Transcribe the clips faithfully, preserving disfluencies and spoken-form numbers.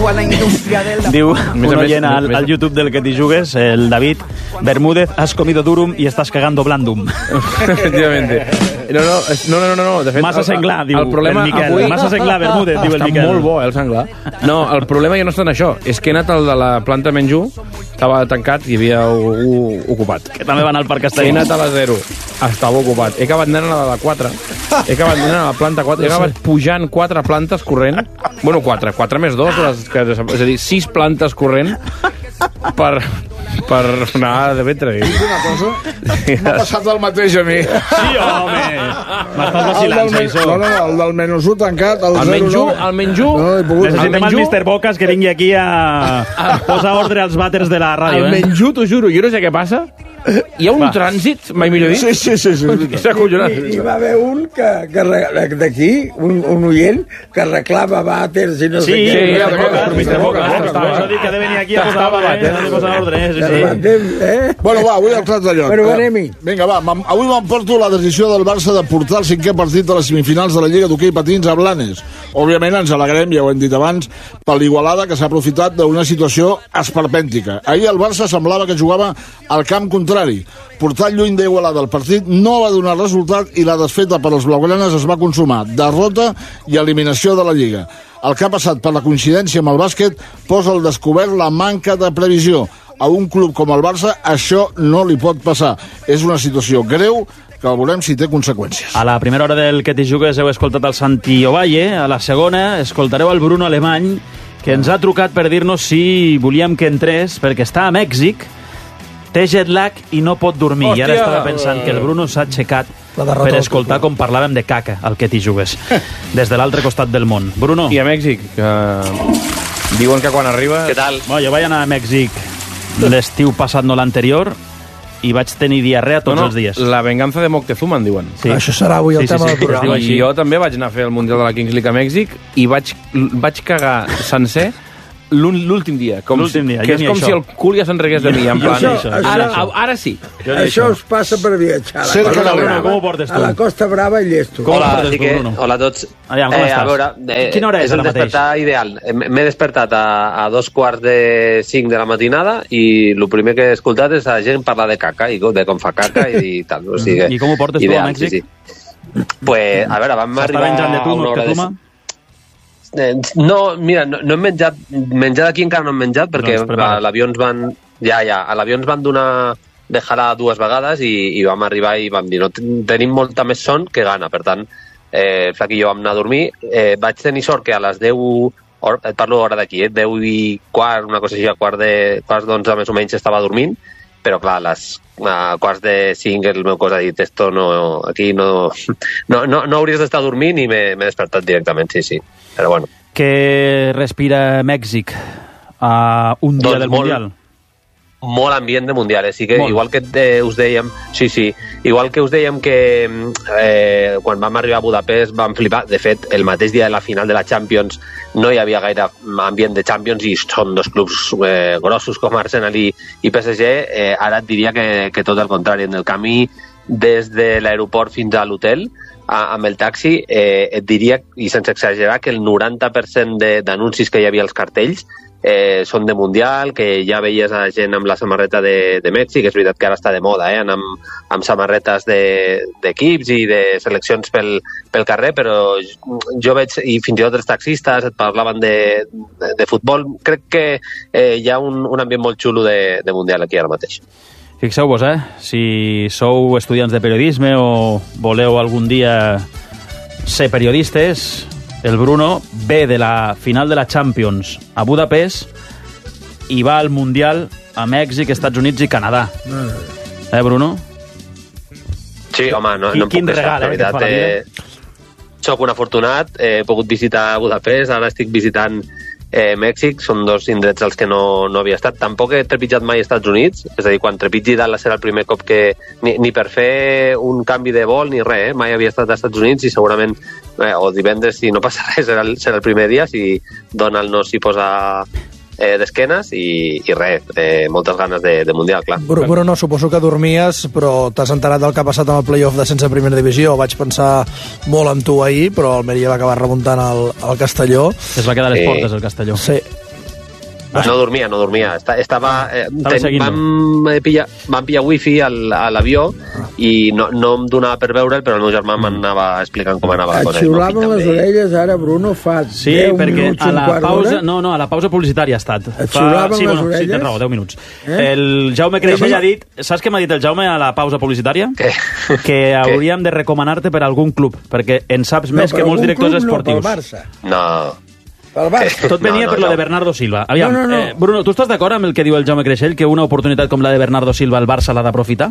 a la industria del... Diu un oient al, al YouTube del que t'hi jugues, el David Bermúdez, has comido durum y estás cagando blandum. Efectivamente. No, no, no, no, no, no. De fet, massa senglar, diu el problema el Miquel. Avui... Massa senglar, Bermúdez, diu el Miquel. Està molt bo, eh, el senglar. No, el problema ja no està en això. És que he anat al de la planta menjú, estava tancat i hi havia un ocupat. Que també van al Parc Castelló. He anat a la zero, estava ocupat. He acabat anant a la quatre, he acabat anant a la planta quatre, he acabat pujant quatre plantes corrent. Bueno, quatre, quatre més dos, les que, és a dir, sis plantes corrent per... per anar de ventre. Una cosa, m'ha passat el mateix a mi. Sí, home! M'estàs vacilant, Saissó. No, no, el del menús tancat, el, el menjú, el menjú. No, pogut... Necessitem el, el mister Bocas que vingui aquí a, a posar ordre als vàters de la ràdio. El eh? menjú, t'ho juro, jo no sé què passa. Hi ha un Va. trànsit, mai millor dit. Sí, sí, sí. sí. I, I va haver un que, que d'aquí, un, un oient, que reclama vàters i no sí, sé què. Sí, ja, el mister Bocas. Això dic que ha de venir aquí a posar ordre, eh? A posar ordre, eh? Sí, sí. Eh? Bueno, va, avui el tret de lloc. Però anem-hi. Vinga, va, avui m'emporto la decisió del Barça de portar el cinquè partit de les semifinals de la Lliga d'Hoquei Patins a Blanes. Òbviament ens alegrem, ja ho hem dit abans, per l'Igualada, que s'ha aprofitat d'una situació esperpèntica. Ahir el Barça semblava que jugava al camp contrari. Portat lluny d'Igualada el partit no va donar resultat i la desfeta per als blaugranes es va consumar. Derrota i eliminació de la Lliga. El que ha passat per la coincidència amb el bàsquet posa al descobert la manca de previsió. A un club com el Barça això no li pot passar. És una situació greu que veurem si té conseqüències. A la primera hora del que t'hi jugues heu escoltat el Santi Ovalle. A la segona escoltareu el Bruno Alemany, que ens ha trucat per dir-nos si volíem que entrés, perquè està a Mèxic, té jet lag i no pot dormir. Hòstia. I ara estava pensant que el Bruno s'ha aixecat per escoltar com parlàvem de caca al que t'hi jugues, des de l'altre costat del món. Bruno. I a Mèxic, que diuen que quan arriba... Què tal? Bueno, jo vaig anar a Mèxic l'estiu passat, no l'anterior, i vaig tenir diarrea tots no, no, els dies. La venganza de Moctezuma, en diuen. Sí. Això serà avui el sí, tema sí, sí, del programa. I jo també vaig anar a fer el Mundial de la Kings League a Mèxic i vaig, vaig cagar sencer l'últim dia. Com l'últim dia. Que és com això. Si el cul ja s'enregués de mi. En plan, això, això, ara, això. ara sí. Això us passa per viatjar. A la, Costa Brava, com ho portes tu? A la Costa Brava i Llesto. Com hola, portes tu, que, Bruno? hola a tots. Aviam, com eh, estàs? A veure, eh, Quina hora és, és el ara mateix? despertar ideal. M'he despertat a, a dos quarts de cinc de la matinada i el primer que he escoltat és a gent parlar de caca i de com fa caca i, i tal. O sigui, I com ho portes ideal, tu a Mèxic? Sí, sí. Pues, a veure, vam arribar de tu, a una hora de... Eh, no, mira, no, no hem menjat, menjar d'aquí encara no hem menjat perquè doncs a l'avió ens van, ja, ja, a l'avió ens van donar de jalar dues vegades i, i vam arribar i vam dir, no, tenim molta més son que gana, per tant, eh, el Flac i jo vam anar a dormir, eh, vaig tenir sort que a les deu, or, et parlo hora d'aquí, eh, deu i quart, una cosa així, a quart de, quarts d'onze més o menys estava dormint, però clar, a les a quarts de cinc el meu cos ha dit, esto no, aquí no, no, no, no hauries d'estar dormint i m'he despertat directament, sí, sí. Però bueno. Què respira Mèxic a un dia doncs del molt, Mundial? Molt ambient de Mundial, eh? Sí que molt. Igual que eh, us dèiem, sí, sí, igual que us dèiem que eh, quan vam arribar a Budapest vam flipar, de fet, el mateix dia de la final de la Champions no hi havia gaire ambient de Champions i són dos clubs eh, grossos com Arsenal i, i P S G, eh, ara et diria que, que tot el contrari, en el camí des de l'aeroport fins a l'hotel, A, amb el taxi, eh, et diria, i sense exagerar, que el noranta per cent d'anuncis que hi havia als cartells eh, són de Mundial, que ja veies a gent amb la samarreta de, de Mèxic, és veritat que ara està de moda, eh, amb, amb samarretes d'equips de, i de seleccions pel, pel carrer, però jo veig, i fins i tot els taxistes et parlaven de, de, de futbol, crec que eh, hi ha un, un ambient molt xulo de, de Mundial aquí ara mateix. Fixeu-vos, eh? Si sou estudiants de periodisme o voleu algun dia ser periodistes, el Bruno ve de la final de la Champions a Budapest i va al Mundial a Mèxic, Estats Units i Canadà. Eh, Bruno? Sí, home, no, I, no em puc queixar, la veritat. Eh, soc un afortunat, eh, he pogut visitar Budapest, ara estic visitant Eh, Mèxic, són dos indrets als que no, no havia estat. Tampoc he trepitjat mai als Estats Units, és a dir, quan trepitgi Dallas serà el primer cop que... Ni, ni per fer un canvi de vol ni res, eh? Mai havia estat als Estats Units i segurament, eh, o divendres, si no passa res, serà el, serà el primer dia, si Donald no s'hi posa eh, d'esquenes i, i res, eh, moltes ganes de, de Mundial, clar. Bruno, Bruno, suposo que dormies, però t'has enterat del que ha passat amb el play-off de sense primera divisió. Vaig pensar molt en tu ahir, però Almeria va acabar remuntant el, el Castelló. Es va quedar a les Sí. portes, el Castelló. Sí. No dormia, no dormia. Estava... Eh, Estava ten, vam, eh, pillar, vam pillar wifi al, a l'avió i no, no em donava per veure'l, però el meu germà m'anava explicant com anava. Et xiulaven les orelles ara, Bruno, fa sí, deu perquè minuts, a un la quart pausa, d'hora. no, no, a la pausa publicitària ha estat. Et xiulaven sí, les bueno, orelles? Sí, tens raó, deu minuts. Eh? El Jaume Creixell ha dit... Saps què m'ha dit el Jaume a la pausa publicitària? Què? Que hauríem de recomanar-te per algun club, perquè en saps No, més per que molts algun directors club esportius. No, pel Barça. No. Pel Barça. Tot venia No, no, per lo no. de Bernardo Silva. Aviam, No, no, no. Eh, Bruno, tu estàs d'acord amb el que diu el Jaume Creixell, que una oportunitat com la de Bernardo Silva el Barça l'ha d'aprofitar?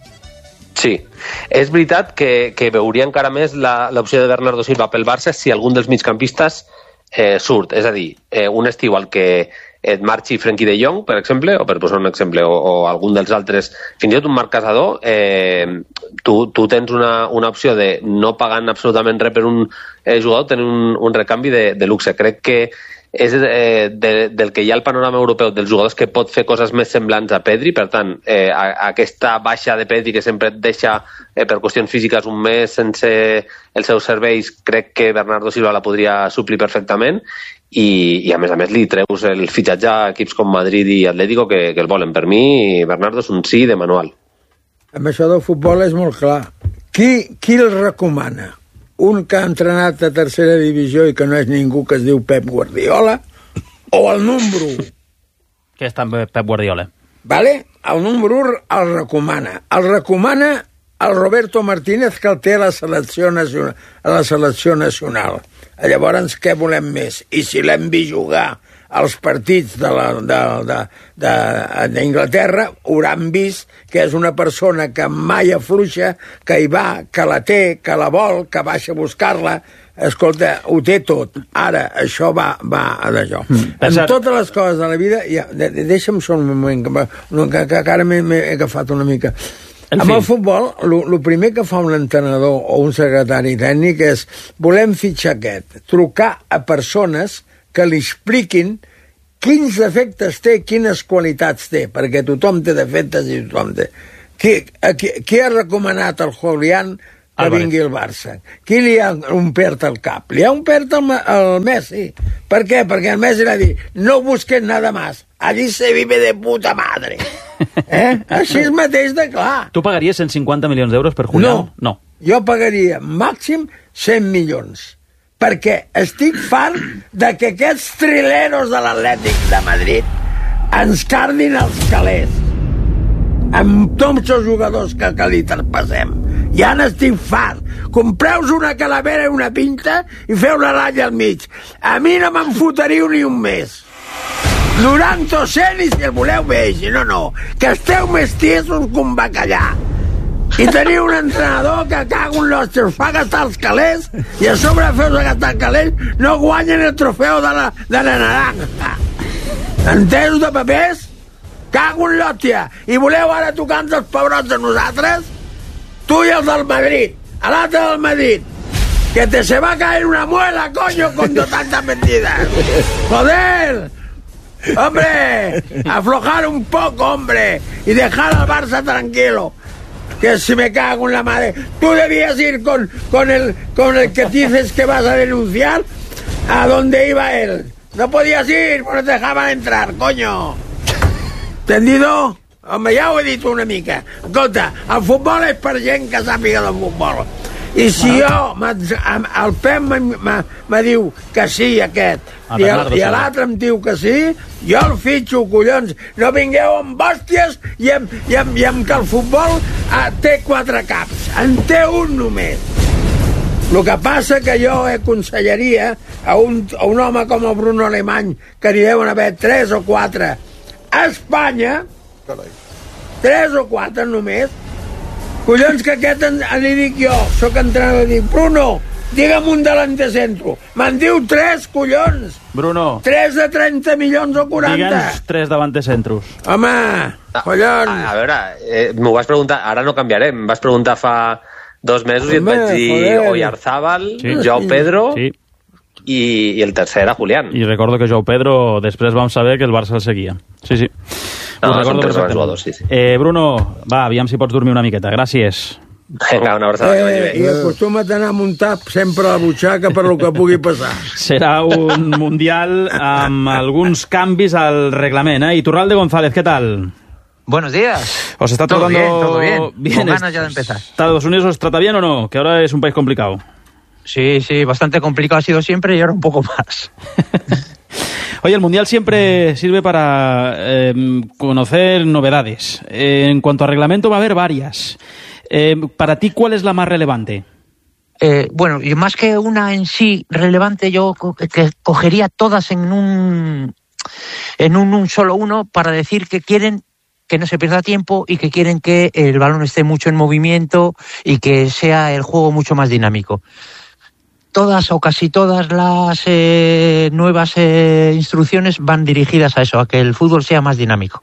Sí, és veritat que, que veuria encara més la- l'opció de Bernardo Silva pel Barça si algun dels migcampistes eh, surt. És a dir, eh, un estiu al que et marxi Frenkie de Jong, per exemple, o per posar un exemple, o, o algun dels altres, fins i tot un Marc Casador, eh, tu, tu tens una, una opció de no pagant absolutament res per un eh, jugador, tenir un, un recanvi de, de luxe. Crec que és eh, de, del que hi ha al panorama europeu dels jugadors que pot fer coses més semblants a Pedri, per tant, eh, a, a aquesta baixa de Pedri que sempre et deixa eh, per qüestions físiques un mes sense els seus serveis, crec que Bernardo Silva la podria suplir perfectament i, i a més a més li treus el fitxatge a equips com Madrid i Atlético que, que el volen. Per mi, Bernardo és un sí de manual. Amb això del futbol és molt clar. Qui, qui el recomana? Un que ha entrenat a tercera divisió i que no és ningú, que es diu Pep Guardiola, o el número u? Que està amb Pep Guardiola. Vale? El número u el recomana. El recomana el Roberto Martínez, que el té a la selecció nacional. A la selecció nacional. Llavors, què volem més? I si l'hem vist jugar als partits de la, de, de, de, d'Inglaterra, hauran vist que és una persona que mai afluixa, que hi va, que la té, que la vol, que baixa a buscar-la. Escolta, ho té tot. Ara, això va, va a d'allò. Mm. En totes les coses de la vida... Ja, de, de, deixa'm sol un moment, que, que, que, que ara m'he, m'he agafat una mica. En amb fi. El futbol, el primer que fa un entrenador o un secretari tècnic és volem fitxar aquest, trucar a persones que li expliquin quins defectes té, quines qualitats té, perquè tothom té defectes i tothom té. Qui, qui, qui ha recomanat al Julián que Álvarez. Vingui al Barça? Qui li ha ompert el cap? Li ha ompert el, el Messi. Per què? Perquè el Messi l'ha dit no busques nada más, allí se vive de puta madre. Eh? Així és mateix de clar. Tu pagaries cent cinquanta milions d'euros per Julián? No, no. Jo pagaria màxim cent milions. Perquè estic fart de que aquests trileros de l'Atlètic de Madrid ens cardin els calés amb tots els jugadors que, que li traspassem. Ja n'estic fart. Compreu-vos una calavera i una pinta i feu la ratlla al mig. A mi no me'n fotariu ni un mes. noranta cent i si el voleu bé, si no, no. Que esteu més tiesos que un bacallà. I teniu un entrenador que cago en l'hòstia, us fa gastar els calés i a sobre feu-vos gastar els calés no guanyen el trofeu de la, de la naranja. Entesos de papers? Cago en l'hòstia. I voleu ara tocar-nos els pebrots a nosaltres? Tu i els del Madrid, a l'altre del Madrid, que te se va a caer una muela, coño, con tantas mentiras. Joder. Hombre, aflojar un poco, hombre, y dejar al Barça tranquilo. Que si me cago en la madre. Tú debías ir con, con, el, con el que dices que vas a denunciar a donde iba él. No podías ir, porque no te dejaban entrar, coño. ¿Entendido? Home, ja ho he dit una mica. Escolta, el futbol és per gent que sàpiga del futbol. I si jo, el Pep me diu que sí, aquest, i, el, i l'altre em diu que sí, jo el fitxo, collons. No vingueu amb hòsties i amb, i amb, i amb que el futbol eh, té quatre caps. En té un només. El que passa que jo aconsellaria a un, a un home com el Bruno Alemany, que n'hi deuen haver tres o quatre a Espanya, tres o quatre només, collons, que aquest en, li dic jo, sóc entrenador, dic, Bruno, digue'm un delante centro. Me'n diu tres, collons. Bruno. Tres de trenta milions o quaranta. Digue'ns tres davante centros. Home, collons. A, a veure, eh, m'ho vas preguntar, ara no canviaré, em vas preguntar fa dos mesos i et vaig dir Oyarzábal, sí. Joao Pedro... Sí. I, i el tercer era Julián. I recordo que Joao Pedro després vam saber que el Barça el seguia. Sí, sí. No, són tres jugadors, sí, sí. Eh, Bruno, va, aviam si pots dormir una miqueta. Gràcies. Vinga, una abraçada, que vagi bé. Eh, I acostuma't a anar muntat sempre a la butxaca per lo que pugui passar. Serà un mundial amb alguns canvis al reglament, ¿eh? Iturralde González, ¿qué tal? Buenos días. ¿Os está todo tratando bien, todo bien? bien? Con ganas ya de empezar. ¿Estados Unidos os trata bien o no? Que ahora es un país complicado. Sí, sí, bastante complicado ha sido siempre y ahora un poco más. Oye, el Mundial siempre sirve para eh, conocer novedades. Eh, en cuanto a reglamento va a haber varias. Eh, para ti, ¿cuál es la más relevante? Eh, bueno, y más que una en sí relevante, yo co- que cogería todas en un en un, un solo uno para decir que quieren que no se pierda tiempo y que quieren que el balón esté mucho en movimiento y que sea el juego mucho más dinámico. Todas o casi todas las eh, nuevas eh, instrucciones van dirigidas a eso, a que el fútbol sea más dinámico.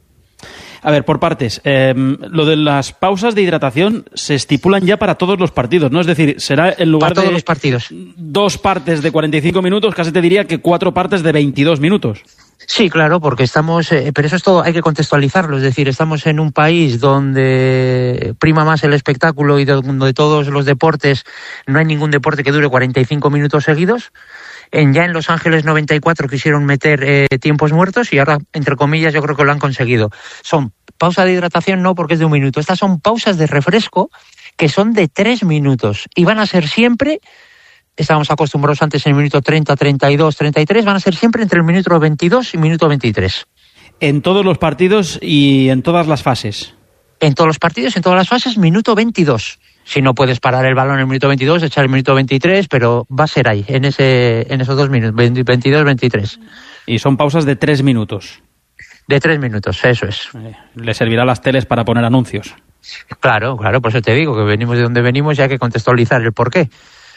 A ver, por partes. Eh, lo de las pausas de hidratación se estipulan ya para todos los partidos, ¿no? Es decir, será en lugar Para todos de los partidos. dos partes de cuarenta y cinco minutos, casi te diría que cuatro partes de veintidós minutos. Sí, claro, porque estamos, eh, pero eso es todo, hay que contextualizarlo, es decir, estamos en un país donde prima más el espectáculo y donde todos los deportes, no hay ningún deporte que dure cuarenta y cinco minutos seguidos. En, ya en Los Ángeles noventa y cuatro quisieron meter eh, tiempos muertos y ahora, entre comillas, yo creo que lo han conseguido. Son pausa de hidratación, no porque es de un minuto. Estas son pausas de refresco que son de tres minutos y van a ser siempre, estábamos acostumbrados antes en el minuto treinta, treinta y dos, treinta y tres, van a ser siempre entre el minuto veintidós y minuto veintitrés. En todos los partidos y en todas las fases. En todos los partidos, en todas las fases, minuto veintidós. Si no puedes parar el balón en el minuto veintidós, echar el minuto veintitrés, pero va a ser ahí, en ese en esos dos minutos, veintidós, veintitrés. Y son pausas de tres minutos. De tres minutos, eso es. Eh, le servirá a las teles para poner anuncios. Claro, claro, por eso te digo que venimos de donde venimos y hay que contextualizar el porqué.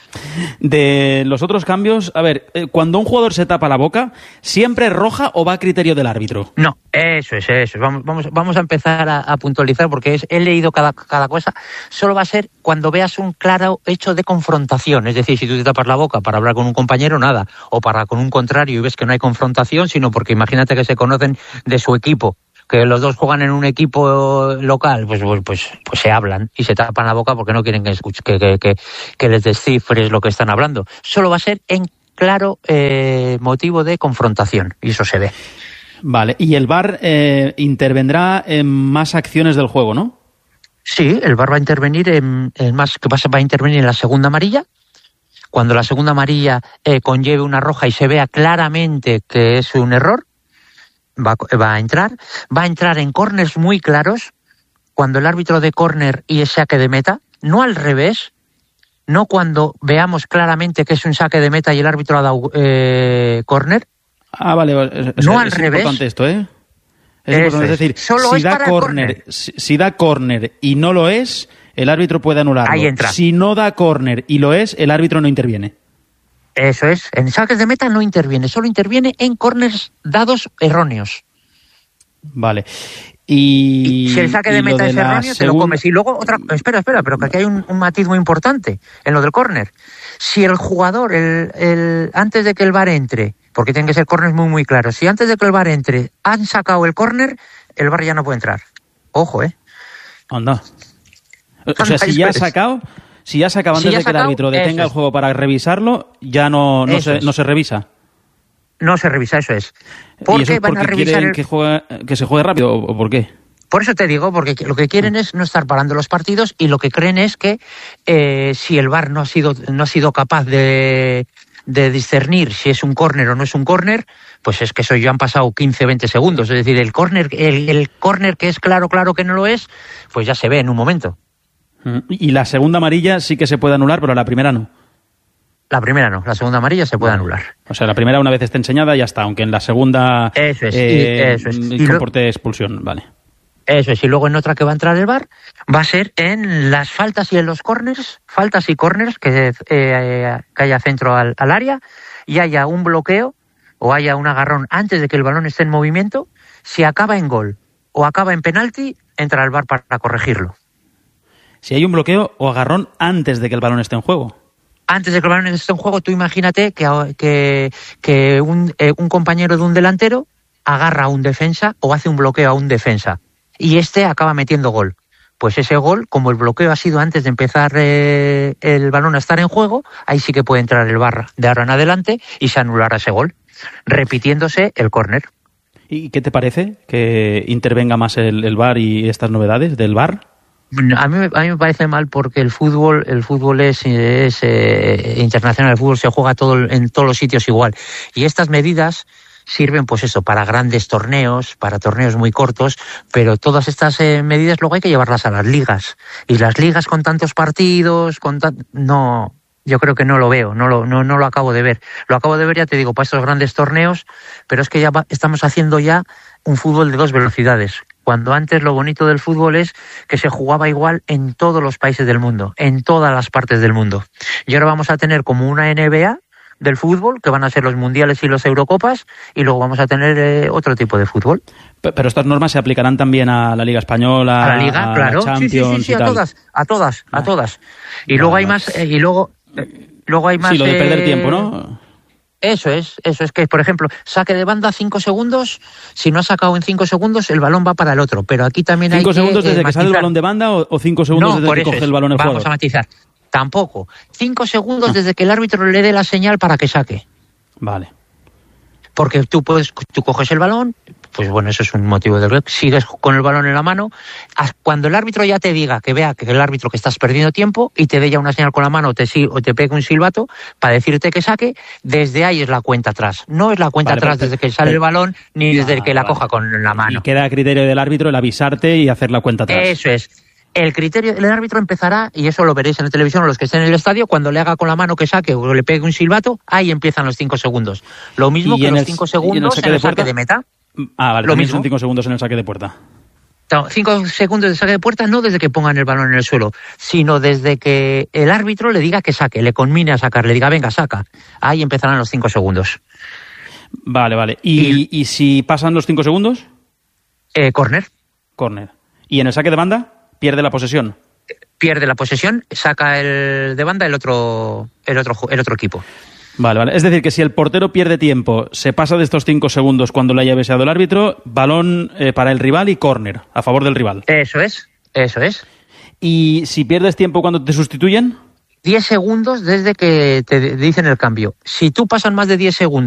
De los otros cambios, a ver, eh, cuando un jugador se tapa la boca, ¿siempre es roja o va a criterio del árbitro? No, eso es, eso es. Vamos, vamos, vamos a empezar a, a puntualizar porque es, he leído cada, cada cosa. Solo va a ser cuando veas un claro hecho de confrontación. Es decir, si tú te tapas la boca para hablar con un compañero, nada. O para con un contrario y ves que no hay confrontación, sino porque imagínate que se conocen de su equipo, que los dos juegan en un equipo local, pues, pues, pues, pues se hablan y se tapan la boca porque no quieren que, escuch- que, que, que, que les descifres lo que están hablando. Solo va a ser en claro eh, motivo de confrontación, y eso se ve. Vale, y el V A R eh, intervendrá en más acciones del juego, ¿no? Sí, el V A R va a intervenir en, en más, que va a intervenir en la segunda amarilla. Cuando la segunda amarilla eh, conlleve una roja y se vea claramente que es un error, Va, va a entrar, va a entrar en córners muy claros, cuando el árbitro de córner y es saque de meta, no al revés, no cuando veamos claramente que es un saque de meta y el árbitro ha dado eh, córner. Ah, vale, vale. Es, No es, al es revés. importante esto, ¿eh? Es Eso importante, es es. decir, Solo si es da para córner, córner. si, si da córner y no lo es, el árbitro puede anularlo. Ahí entra. Si no da córner y lo es, el árbitro no interviene. Eso es, en saques de meta no interviene, solo interviene en córners dados erróneos. Vale. Y, Y si el saque de y lo meta es la erróneo, te lo segunda- comes. Y luego, otra, espera, espera, pero que aquí hay un, un matiz muy importante en lo del córner. Si el jugador, el, el, antes de que el V A R entre, porque tienen que ser córners muy, muy claros, si antes de que el V A R entre han sacado el córner, el V A R ya no puede entrar. Ojo, ¿eh? Anda. O sea, Anda, si ya ha esperes. sacado, si ya ha sacado Si antes ya de ha que el sacado, árbitro detenga eso el es. juego para revisarlo, ya no, no, Eso se, es. no se revisa. No se revisa, eso es. ¿Y Porque eso es van porque a revisar quieren el... que, juegue- que se juegue rápido o o por qué? Por eso te digo, porque lo que quieren es no estar parando los partidos y lo que creen es que eh, si el V A R no ha sido, no ha sido capaz de, de discernir si es un córner o no es un córner, pues es que eso ya han pasado quince, veinte segundos. Es decir, el córner, el, el córner que es claro, claro que no lo es, pues ya se ve en un momento. Mm. Y la segunda amarilla sí que se puede anular, pero la primera no. La primera no, la segunda amarilla se puede anular. O sea, la primera una vez esté enseñada ya está, aunque en la segunda Eso es, eh, y- eso es. Y luego- comporte expulsión, vale. Eso es, y luego en otra que va a entrar el V A R va a ser en las faltas y en los corners, faltas y corners, que, eh, que haya centro al, al área y haya un bloqueo o haya un agarrón antes de que el balón esté en movimiento. Si acaba en gol o acaba en penalti, entra el V A R para corregirlo. Si hay un bloqueo o agarrón antes de que el balón esté en juego. Antes de que el balón esté en juego, tú imagínate que, que, que un, eh, un compañero de un delantero agarra a un defensa o hace un bloqueo a un defensa y este acaba metiendo gol. pues ese gol, como el bloqueo ha sido antes de empezar eh, el balón a estar en juego, ahí sí que puede entrar el V A R de ahora en adelante y se anulará ese gol, repitiéndose el córner. ¿Y qué te parece que intervenga más el, el V A R y estas novedades del V A R? A mí, a mí me parece mal porque el fútbol el fútbol es, es eh, internacional, el fútbol se juega todo en todos los sitios igual. Y estas medidas sirven, pues eso, para grandes torneos, para torneos muy cortos, pero todas estas eh, medidas luego hay que llevarlas a las ligas. Y las ligas con tantos partidos, con tan... no... Yo creo que no lo veo, no lo, no, no lo acabo de ver. Lo acabo de ver, ya te digo, para estos grandes torneos, pero es que ya va, estamos haciendo ya un fútbol de dos velocidades. Cuando antes lo bonito del fútbol es que se jugaba igual en todos los países del mundo, en todas las partes del mundo. Y ahora vamos a tener como una N B A del fútbol, que van a ser los mundiales y los Eurocopas, y luego vamos a tener eh, otro tipo de fútbol. Pero estas normas se aplicarán también a la Liga Española, a la Liga, a claro, la Champions, sí, sí, sí, y a tal. todas, a todas, a vale. todas. Y Vale, luego hay vale. más, eh, y luego, luego hay más. Sí, lo de perder eh, tiempo, ¿no? Eso es, eso es que, por ejemplo, saque de banda cinco segundos, si no ha sacado en cinco segundos, el balón va para el otro, pero aquí también hay ¿Cinco que, segundos desde eh, que sale el matizar. balón de banda o, o cinco segundos No, desde por que eso coge es. el balón en Vamos juego? a matizar. Tampoco. Cinco segundos desde que el árbitro le dé la señal para que saque. Vale. Porque tú puedes, tú coges el balón, pues bueno, eso es un motivo de que sigues con el balón en la mano. Cuando el árbitro ya te diga, que vea que el árbitro que estás perdiendo tiempo y te dé ya una señal con la mano o te, o te pegue un silbato para decirte que saque, desde ahí es la cuenta atrás. No es la cuenta Vale, atrás pero- desde que sale el balón ni desde Vale, que la vale. coja con la mano. Y queda a criterio del árbitro el avisarte y hacer la cuenta atrás. Eso es. El criterio, el árbitro empezará, y eso lo veréis en la televisión o los que estén en el estadio, cuando le haga con la mano que saque o le pegue un silbato, ahí empiezan los cinco segundos. Lo mismo ¿Y que en los el- cinco y en el segundos saque en de el saque puerta? de meta. Ah, vale, Lo también mismo. son cinco segundos en el saque de puerta. Cinco segundos de saque de puerta, no desde que pongan el balón en el suelo, sino desde que el árbitro le diga que saque, le conmine a sacar, le diga, venga, saca. Ahí empezarán los cinco segundos. Vale, vale. ¿Y, y si pasan los cinco segundos? Eh, córner. Córner. ¿Y en el saque de banda? Pierde la posesión. Pierde la posesión, saca el de banda el otro, el otro, el otro equipo. Vale, vale. Es decir, que si el portero pierde tiempo, se pasa de estos cinco segundos cuando le haya beseado el árbitro, balón eh, para el rival y córner, a favor del rival. Eso es, eso es. ¿Y si pierdes tiempo cuando te sustituyen? diez segundos desde que te dicen el cambio. Si tú pasan más de diez segundos